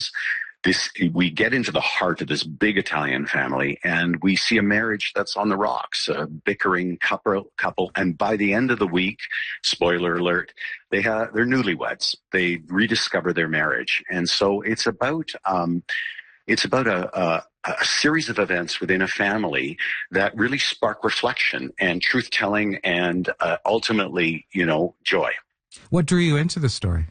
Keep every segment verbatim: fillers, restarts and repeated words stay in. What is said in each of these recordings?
This, we get into the heart of this big Italian family, and we see a marriage that's on the rocks, a bickering couple, couple. And by the end of the week, spoiler alert, they have, they're newlyweds. They rediscover their marriage. And so it's about, um, it's about a, a, a series of events within a family that really spark reflection and truth-telling and uh, ultimately, you know, joy. What drew you into the story?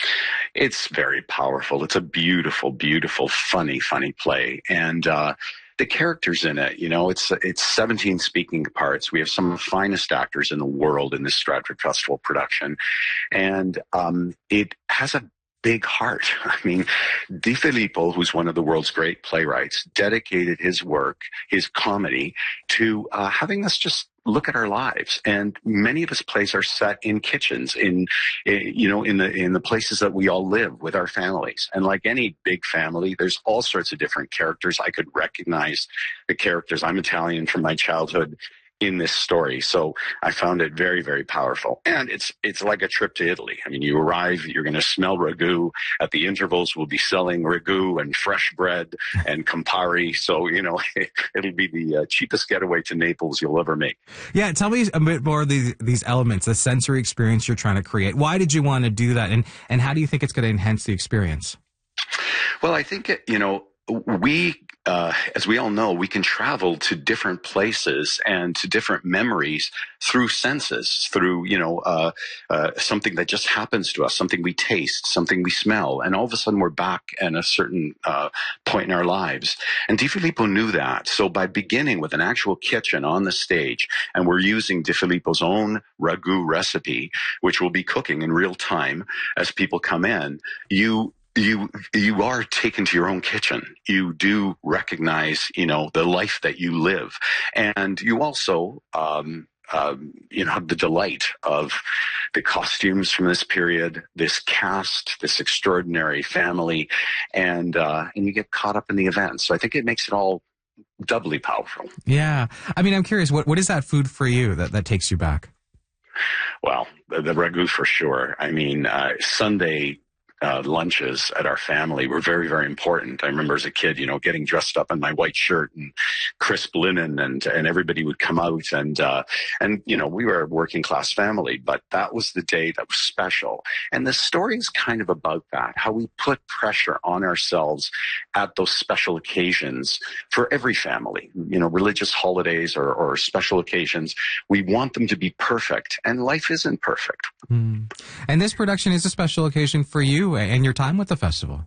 It's very powerful. It's a beautiful, beautiful, funny, funny play. And uh, the characters in it, you know, it's it's seventeen speaking parts. We have some of the finest actors in the world in this Stratford Festival production. And um, it has a big heart. I mean, De Filippo, who's one of the world's great playwrights, dedicated his work, his comedy, to uh, having us just look at our lives. And many of his plays are set in kitchens, in, in, you know, in the in the places that we all live with our families. And like any big family, there's all sorts of different characters. I could recognize the characters. I'm Italian from my childhood in this story. So I found it very, very powerful. And it's it's like a trip to Italy. I mean, you arrive, you're going to smell ragu. At the intervals, we'll be selling ragu and fresh bread and Campari. So, you know, it'll be the uh, cheapest getaway to Naples you'll ever make. Yeah, tell me a bit more of these, these elements, the sensory experience you're trying to create. Why did you want to do that? And, and how do you think it's going to enhance the experience? Well, I think, it, you know, we, uh, as we all know, we can travel to different places and to different memories through senses, through, you know, uh, uh, something that just happens to us, something we taste, something we smell. And all of a sudden we're back at a certain uh, point in our lives. And De Filippo knew that. So by beginning with an actual kitchen on the stage, and we're using De Filippo's own ragu recipe, which will be cooking in real time as people come in, you You you are taken to your own kitchen. You do recognize, you know, the life that you live, and you also, um, um, you know, have the delight of the costumes from this period, this cast, this extraordinary family, and uh, and you get caught up in the event. So I think it makes it all doubly powerful. Yeah, I mean, I'm curious, what what is that food for you that that takes you back? Well, the, the ragu for sure. I mean, uh, Sunday. Uh, lunches at our family were very, very important. I remember as a kid, you know, getting dressed up in my white shirt and crisp linen, and and everybody would come out, and uh, and you know, we were a working class family, but that was the day that was special. And the story is kind of about that, how we put pressure on ourselves at those special occasions for every family, you know, religious holidays or, or special occasions. We want them to be perfect, and life isn't perfect. Mm. And this production is a special occasion for you and your time with the festival.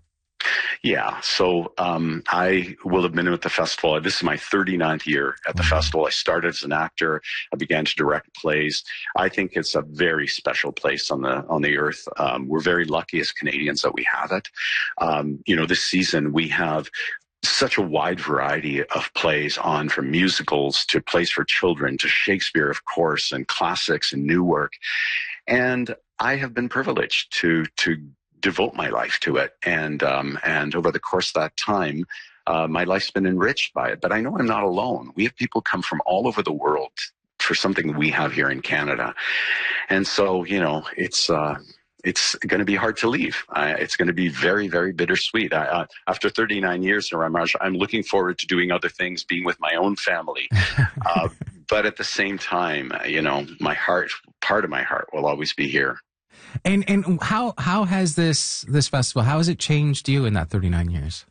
Yeah, so um, I will have been with the festival. This is my thirty-ninth year at the mm-hmm. festival. I started as an actor. I began to direct plays. I think it's a very special place on the on the earth. Um, we're very lucky as Canadians that we have it. Um, you know, this season we have such a wide variety of plays on, from musicals to plays for children to Shakespeare, of course, and classics and new work. And I have been privileged to to devote my life to it. And um, and over the course of that time, uh, my life's been enriched by it. But I know I'm not alone. We have people come from all over the world for something we have here in Canada. And so, you know, it's uh, it's going to be hard to leave. Uh, it's going to be very, very bittersweet. I, uh, after thirty-nine years, Ramaj, I'm looking forward to doing other things, being with my own family. Uh, but at the same time, you know, my heart, part of my heart will always be here. And and how how has this this festival, how has it changed you in that thirty-nine years?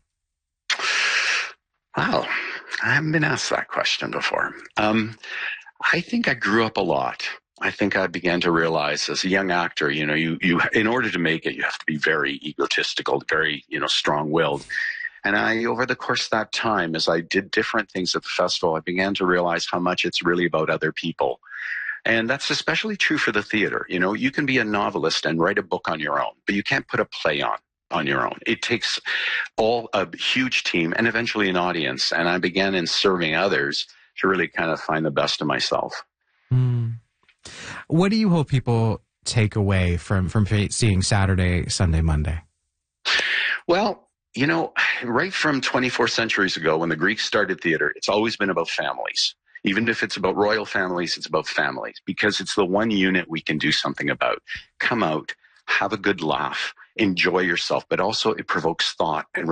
Wow, I haven't been asked that question before. Um, I think I grew up a lot. I think I began to realize as a young actor, you know, you you in order to make it, you have to be very egotistical, very, you know, strong-willed. And I, over the course of that time, as I did different things at the festival, I began to realize how much it's really about other people. And that's especially true for the theater. You know, you can be a novelist and write a book on your own, but you can't put a play on on your own. It takes all a huge team and eventually an audience. And I began in serving others to really kind of find the best of myself. Mm. What do you hope people take away from, from seeing Saturday, Sunday, Monday? Well, you know, right from twenty-four centuries ago when the Greeks started theater, it's always been about families. Even if it's about royal families, it's about families, because it's the one unit we can do something about. Come out, have a good laugh, enjoy yourself, but also it provokes thought and